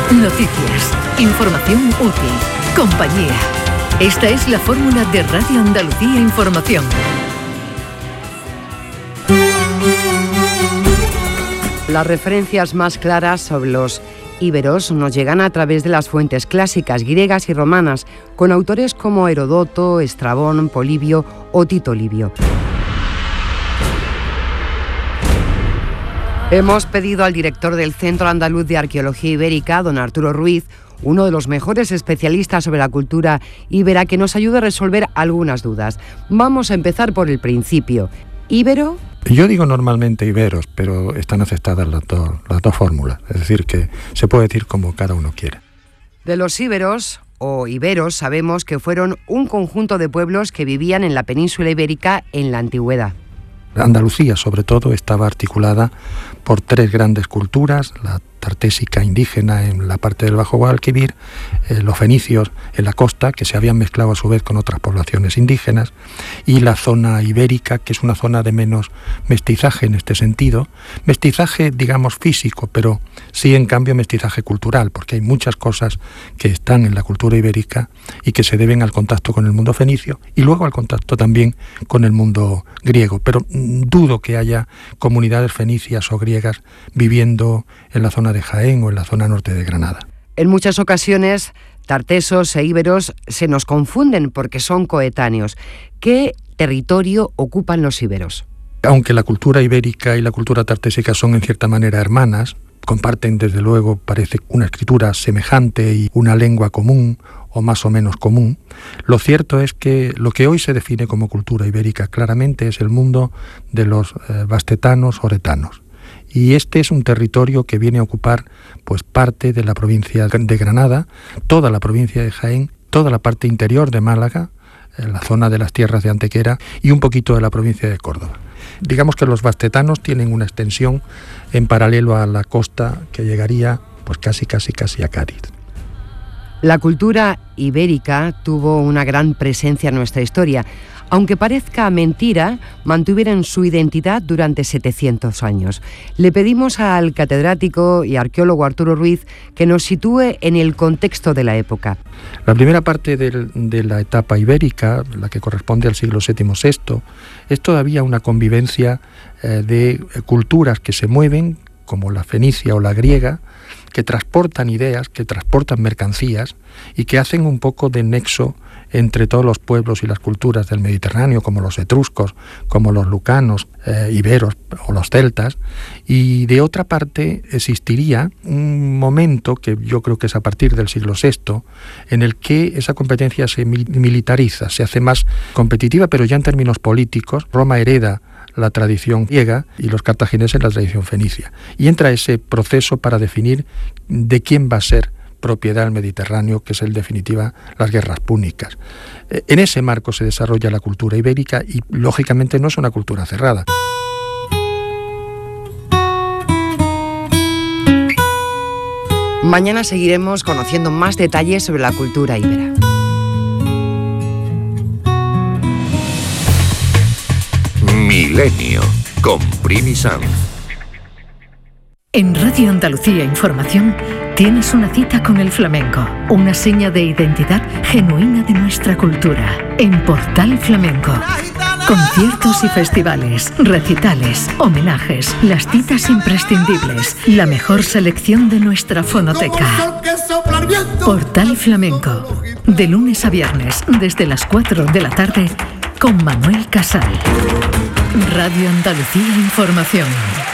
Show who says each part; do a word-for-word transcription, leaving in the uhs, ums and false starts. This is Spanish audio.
Speaker 1: Noticias, información útil, compañía. Esta es la fórmula de Radio Andalucía Información.
Speaker 2: Las referencias más claras sobre los íberos nos llegan a través de las fuentes clásicas griegas y romanas, con autores como Herodoto, Estrabón, Polibio o Tito Livio. Hemos pedido al director del Centro Andaluz de Arqueología Ibérica, don Arturo Ruiz, uno de los mejores especialistas sobre la cultura íbera, que nos ayude a resolver algunas dudas. Vamos a empezar por el principio. ¿Íbero?
Speaker 3: Yo digo normalmente iberos, pero están aceptadas las dos, las dos fórmulas, es decir, que se puede decir como cada uno quiera.
Speaker 2: De los íberos o iberos sabemos que fueron un conjunto de pueblos que vivían en la península ibérica en la antigüedad.
Speaker 3: Andalucía, sobre todo, estaba articulada por tres grandes culturas: la tartésica indígena en la parte del Bajo Guadalquivir, eh, los fenicios en la costa, que se habían mezclado a su vez con otras poblaciones indígenas, y la zona ibérica, que es una zona de menos mestizaje en este sentido, mestizaje, digamos, físico, pero sí, en cambio, mestizaje cultural, porque hay muchas cosas que están en la cultura ibérica y que se deben al contacto con el mundo fenicio y luego al contacto también con el mundo griego, pero mm, dudo que haya comunidades fenicias o griegas viviendo en la zona de Jaén o en la zona norte de Granada.
Speaker 2: En muchas ocasiones, tartesos e íberos se nos confunden porque son coetáneos. ¿Qué territorio ocupan los íberos?
Speaker 3: Aunque la cultura ibérica y la cultura tartésica son en cierta manera hermanas, comparten desde luego, parece, una escritura semejante y una lengua común o más o menos común, lo cierto es que lo que hoy se define como cultura ibérica claramente es el mundo de los eh, vastetanos oretanos. Y este es un territorio que viene a ocupar pues parte de la provincia de Granada, toda la provincia de Jaén, toda la parte interior de Málaga, la zona de las tierras de Antequera y un poquito de la provincia de Córdoba. Digamos que los vastetanos tienen una extensión en paralelo a la costa que llegaría pues casi casi casi a Cádiz.
Speaker 2: La cultura ibérica tuvo una gran presencia en nuestra historia. Aunque parezca mentira, mantuvieron su identidad durante setecientos años. Le pedimos al catedrático y arqueólogo Arturo Ruiz que nos sitúe en el contexto de la época.
Speaker 3: La primera parte de, de la etapa ibérica, la que corresponde al siglo séptimo sexto, es todavía una convivencia eh, de culturas que se mueven, como la fenicia o la griega, que transportan ideas, que transportan mercancías y que hacen un poco de nexo entre todos los pueblos y las culturas del Mediterráneo, como los etruscos, como los lucanos, eh, iberos o los celtas. Y de otra parte existiría un momento, que yo creo que es a partir del siglo sexto, en el que esa competencia se militariza, se hace más competitiva, pero ya en términos políticos. Roma hereda la tradición griega y los cartagineses la tradición fenicia. Y entra ese proceso para definir de quién va a ser propiedad del Mediterráneo, que es en definitiva las guerras púnicas. En ese marco se desarrolla la cultura ibérica y lógicamente no es una cultura cerrada.
Speaker 2: Mañana seguiremos conociendo más detalles sobre la cultura íbera.
Speaker 4: Milenio con Primi Sanz.
Speaker 1: En Radio Andalucía Información tienes una cita con el flamenco, una seña de identidad genuina de nuestra cultura. En Portal Flamenco, conciertos y festivales, recitales, homenajes, las citas imprescindibles, la mejor selección de nuestra fonoteca. Portal Flamenco, de lunes a viernes, desde las cuatro de la tarde, con Manuel Casal. Radio Andalucía Información.